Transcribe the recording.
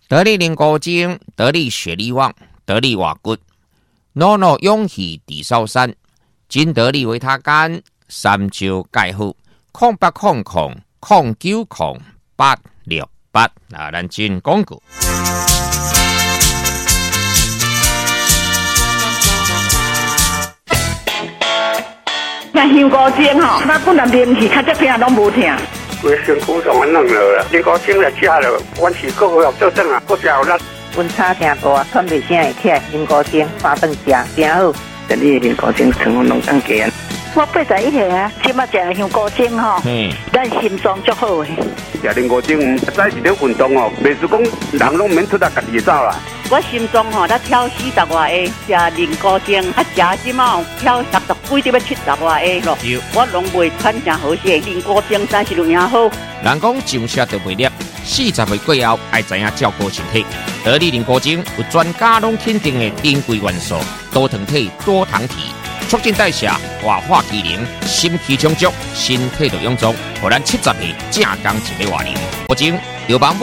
得力灵骨精，得力血力旺，得力瓦骨，诺诺勇气地少山，金得力维他干，三焦钙护，0800090868啊，咱进广告。 那香菇精吼，那本来面去较这片拢无疼。 规身躯上安弄了，香菇精来吃了，阮是个好做正啊，个食力。 阮差听大，喘袂声会起来，香菇精三顿食，真好。 这里香菇精成分拢更加。 我81岁啊，即马食香菇精吼，咱心脏足好诶。 食香菇精，早是咧运动哦，袂是讲人拢免出来家己走啦。 我心脏吼，才跳40外下，食灵菇精，食即马跳60几，要70外下咯。我拢袂喘成好势，灵菇精真是有影好。 人讲上车就袂劣，40岁过后爱知影照顾身体。得力灵菇精有专家拢肯定的珍贵元素，多糖体、多糖体，促进代谢、活化机能，心气充足，身体就臃肿，互咱70岁正刚一个活龄。菇精有帮